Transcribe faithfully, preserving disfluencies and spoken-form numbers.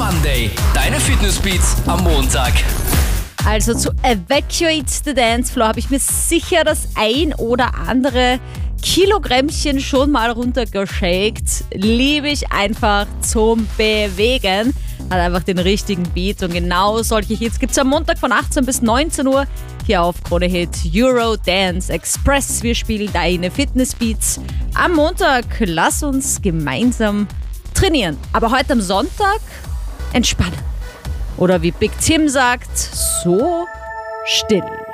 Monday. Deine Fitnessbeats am Montag. Also zu Evacuate the Dance Floor habe ich mir sicher das ein oder andere Kilogrammchen schon mal runtergeschickt. Liebe ich einfach zum Bewegen. Hat einfach den richtigen Beat und genau solche Hits gibt es am Montag von achtzehn bis neunzehn Uhr hier auf Krone Hit Euro Dance Express. Wir spielen deine Fitnessbeats am Montag. Lass uns gemeinsam trainieren. Aber heute am Sonntag entspannen. Oder wie Big Tim sagt, so still.